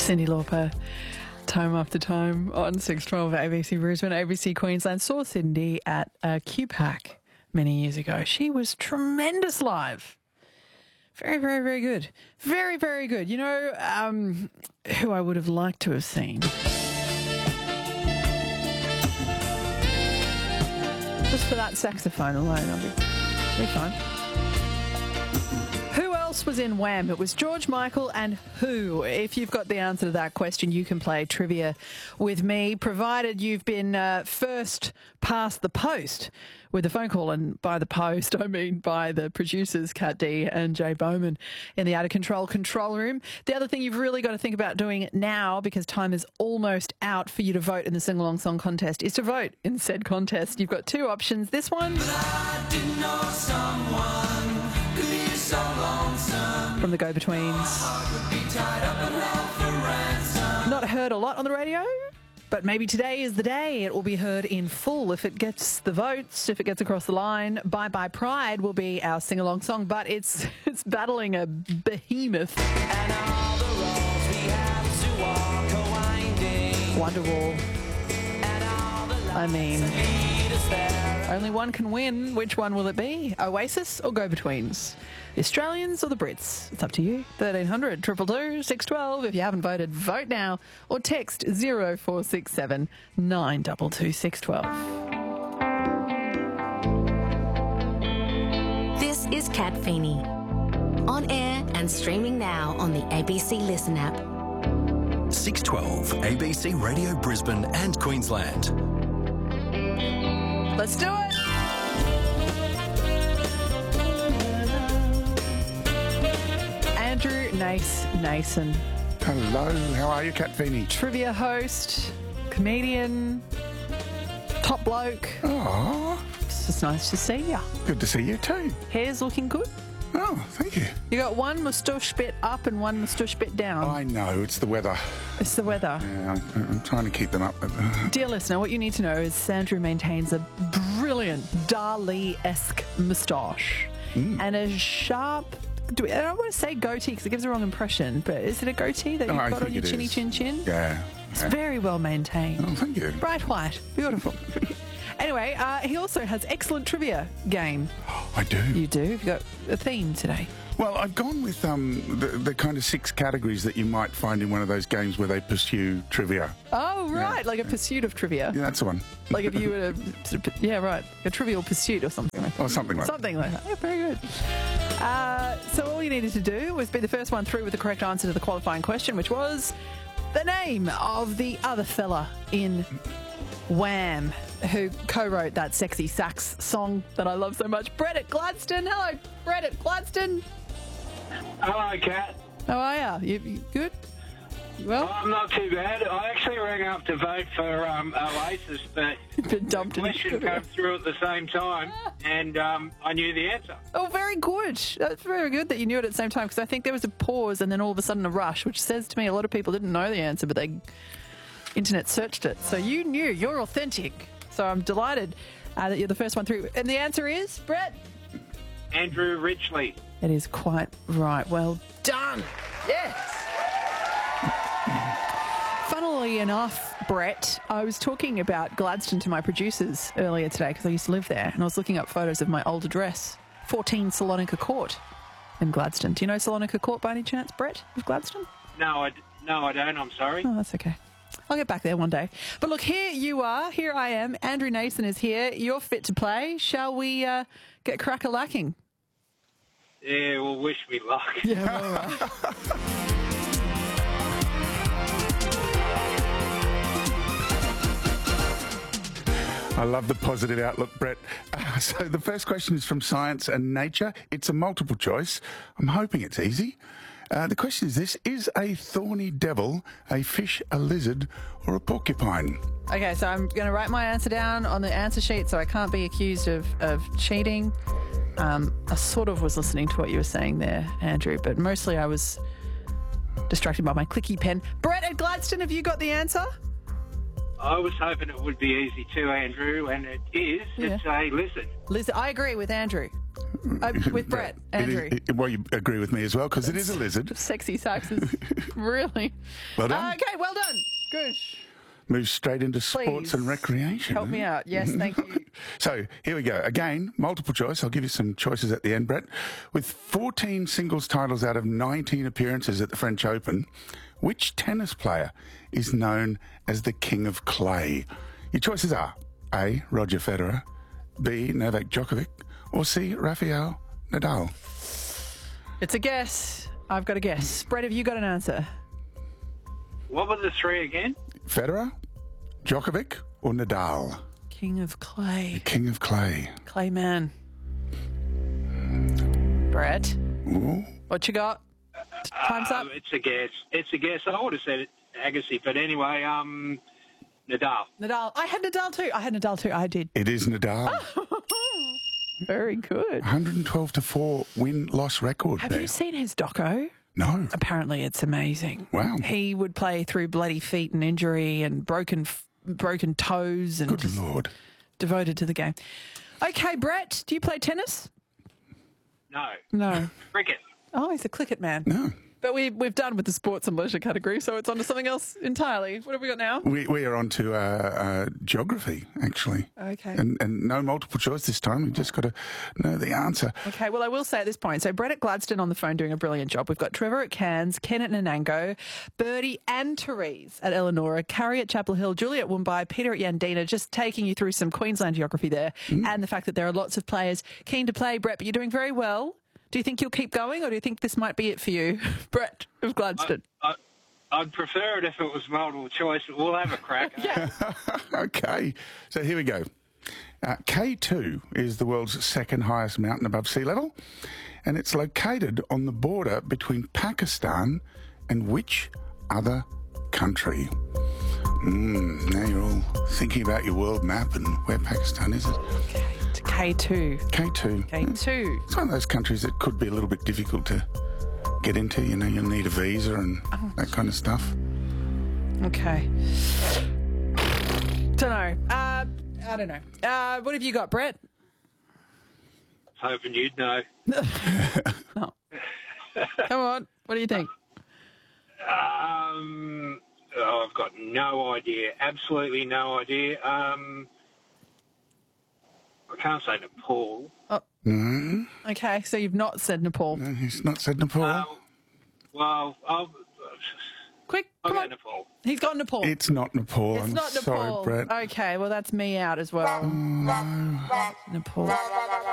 Cyndi Lauper, time after time on 612 ABC Brisbane, ABC Queensland. Saw Cyndi at QPAC many years ago. She was tremendous live. Very, very, very good. Very, very good. You know who I would have liked to have seen? Just for that saxophone alone, I'll be fine. Who else was in Wham? It was George Michael and who? If you've got the answer to that question, you can play trivia with me, provided you've been first past the post with a phone call. And by the post, I mean by the producers, Kat D and Jay Bowman, in the Out of Control control room. The other thing you've really got to think about doing now, because time is almost out for you to vote in the Sing-Along Song Contest, is to vote in said contest. You've got two options. This one... But I didn't know someone could be so lonesome. From the Go-Betweens. Not heard a lot on the radio, but maybe today is the day it will be heard in full if it gets the votes, if it gets across the line. Bye Bye Pride will be our sing-along song, but it's battling a behemoth. And all the roads we have to walk are winding. Wonderwall. I mean, only one can win. Which one will it be? Oasis or Go-Betweens? The Australians or the Brits? It's up to you. 1300 222 612. If you haven't voted, vote now or text 0467 922 612. This is Kat Feeney. On air and streaming now on the ABC Listen app. 612 ABC Radio Brisbane and Queensland. Let's do it. Andrew Nason. Hello, how are you, Kat Feeney? Trivia host, comedian, top bloke. Oh, It's just nice to see you. good to see you too. Hair's looking good. Oh, thank you. You got one moustache bit up and one moustache bit down. I know, it's the weather. It's the weather. Yeah, I'm trying to keep them up. But, Dear listener, what you need to know is Andrew maintains a brilliant Dali-esque moustache and a sharp... I don't want to say goatee because it gives the wrong impression, but is it a goatee that you've I got on think your it chinny is. chin? yeah. It's very well maintained. Oh, thank you. Bright white. Beautiful. Anyway, he also has excellent trivia game. I do. You do? You've got a theme today. Well, I've gone with the kind of 6 categories that you might find in one of those games where they pursue trivia. Oh, right. Like a pursuit of trivia. Yeah, that's the one. Like if you were to... Yeah, right. A trivial pursuit or something like that. Or something like that. Something like that. Yeah, very good. So all you needed to do was be the first one through with the correct answer to the qualifying question, which was the name of the other fella in Wham, who co-wrote that sexy sax song that I love so much. Brett at Gladstone. Hello, Brett at Gladstone. Hello, Kat. How are you? You good? Well, I'm not too bad. I actually rang up to vote for Oasis, but been dumped the in question came through at the same time, and I knew the answer. Oh, very good. That's very good that you knew it at the same time, because I think there was a pause and then all of a sudden a rush, which says to me a lot of people didn't know the answer, but they internet searched it. So you knew. You're authentic. So I'm delighted that you're the first one through. And the answer is, Brett? Andrew Ridgely. It is quite right. Well done. Yes. Funnily enough, Brett, I was talking about Gladstone to my producers earlier today because I used to live there, and I was looking up photos of my old address, 14 Salonika Court in Gladstone. Do you know Salonika Court by any chance, Brett, of Gladstone? No, I don't. I'm sorry. Oh, that's okay. I'll get back there one day. But look, here you are. Here I am. Andrew Nason is here. You're fit to play. Shall we get crack-a-lacking? Yeah, well, wish me luck. Yeah, all right. I love the positive outlook, Brett. So the first question is from Science and Nature. It's a multiple choice. I'm hoping it's easy. The question is this: is a thorny devil a fish, a lizard, or a porcupine? Okay, so I'm going to write my answer down on the answer sheet so I can't be accused of cheating. I sort of was listening to what you were saying there, Andrew, but mostly I was distracted by my clicky pen. Brett at Gladstone, have you got the answer? I was hoping it would be easy too, Andrew, and it is. Yeah. It's a lizard. Lizard. I agree with Andrew. With Brett, Andrew. Well, you agree with me as well, because it is a lizard. Sexy saxes. Really. Well done. Okay, well done. Good. Move straight into sports Please and recreation. help me out. Yes, thank you. So here we go. Again, multiple choice. I'll give you some choices at the end, Brett. With 14 singles titles out of 19 appearances at the French Open, which tennis player is known as the King of Clay? Your choices are A, Roger Federer, B, Novak Djokovic, or C, Rafael Nadal. It's a guess. I've got a guess. Brett, have you got an answer? What were the three again? Federer, Djokovic, or Nadal? King of Clay. King of Clay. Clay man. Brett, Ooh. what you got? Time's up. It's a guess. It's a guess. I would have said Agassi, but anyway, Nadal. Nadal. I had Nadal too. I did. It is Nadal. Very good. 112-4 win-loss record Have there. you seen his doco? No. Apparently, it's amazing. Wow. He would play through bloody feet and injury and broken toes and Good just Lord. devoted to the game. Okay, Brett, do you play tennis? No. No. Cricket. Oh, he's a cricket man. No. But we've done with the sports and leisure category, so it's on to something else entirely. What have we got now? We are on to geography, actually. Okay. And no multiple choice this time. We've just got to know the answer. Okay, well, I will say at this point, so Brett at Gladstone on the phone doing a brilliant job. We've got Trevor at Cairns, Ken at Nanango, Birdie and Therese at Eleanor, Carrie at Chapel Hill, Julie at Woombye, Peter at Yandina, just taking you through some Queensland geography there and the fact that there are lots of players keen to play. Brett, but you're doing very well. Do you think you'll keep going, or do you think this might be it for you? Brett of Gladstone. I'd prefer it if it was multiple choice, but we'll have a crack. Yeah. Okay. So here we go. K2 is the world's second highest mountain above sea level, and it's located on the border between Pakistan and which other country? Now you're all thinking about your world map and where Pakistan is. Okay, to K2. K2. K2. It's one of those countries that could be a little bit difficult to get into. You know, you'll need a visa and that kind of stuff. Okay. Don't know. I don't know. What have you got, Brett? Hoping you'd know. No. Come on. What do you think? I've got no idea. Absolutely no idea. I can't say Nepal. Okay, so you've not said Nepal. No, he's not said Nepal. Well, Quick, I'll come go on. Nepal. He's gone Nepal. It's not Nepal. It's I'm not Nepal. sorry, Brett. Okay, well, that's me out as well. Nepal.